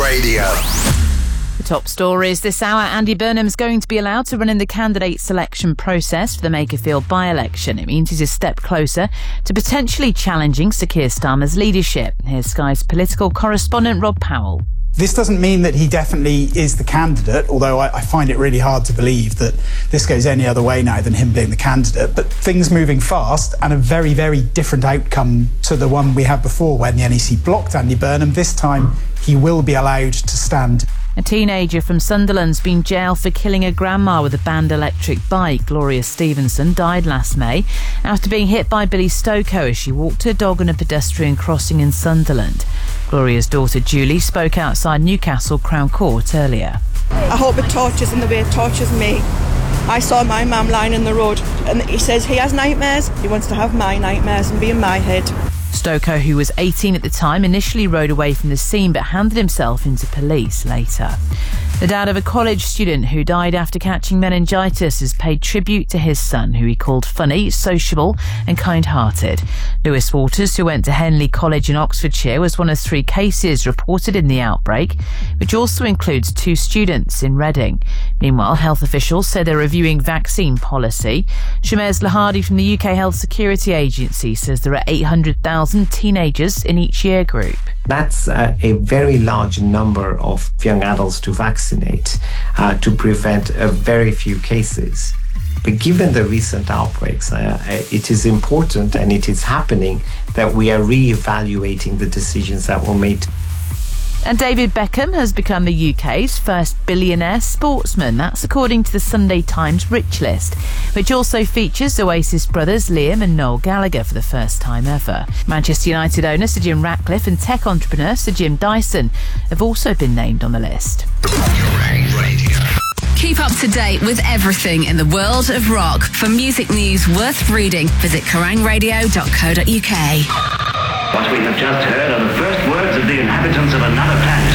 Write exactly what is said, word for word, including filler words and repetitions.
Radio. The top stories this hour: Andy Burnham's going to be allowed to run in the candidate selection process for the Makerfield by-election. It means he's a step closer to potentially challenging Sir Keir Starmer's leadership. Here's Sky's political correspondent Rob Powell. This doesn't mean that he definitely is the candidate, although I, I find it really hard to believe that this goes any other way now than him being the candidate. But things moving fast and a very, very different outcome to the one we had before when the N E C blocked Andy Burnham. This time he will be allowed to stand. A teenager from Sunderland's been jailed for killing a grandma with a banned electric bike. Gloria Stevenson died last May after being hit by Billy Stokoe as she walked her dog on a pedestrian crossing in Sunderland. Gloria's daughter Julie spoke outside Newcastle Crown Court earlier. I hope it tortures in the way it tortures me. I saw my mum lying in the road and he says he has nightmares. He wants to have my nightmares and be in my head. Stokoe, who was eighteen at the time, initially rode away from the scene but handed himself into police later. The dad of a college student who died after catching meningitis has paid tribute to his son, who he called funny, sociable and kind-hearted. Lewis Waters, who went to Henley College in Oxfordshire, was one of three cases reported in the outbreak, which also includes two students in Reading. Meanwhile, health officials say they're reviewing vaccine policy. Shamez Lahadi from the U K Health Security Agency says there are eight hundred thousand teenagers in each year group. That's uh, a very large number of young adults to vaccinate uh, to prevent a very few cases. But given the recent outbreaks, uh, it is important, and it is happening, that we are re-evaluating the decisions that were made. And David Beckham has become the U K's first billionaire sportsman. That's according to the Sunday Times Rich List, which also features Oasis brothers Liam and Noel Gallagher for the first time ever. Manchester United owner Sir Jim Ratcliffe and tech entrepreneur Sir Jim Dyson have also been named on the list. Keep up to date with everything in the world of rock. For music news worth reading, visit kerrang radio dot co dot uk. What we have just heard are the first words of the inhabitants of another planet.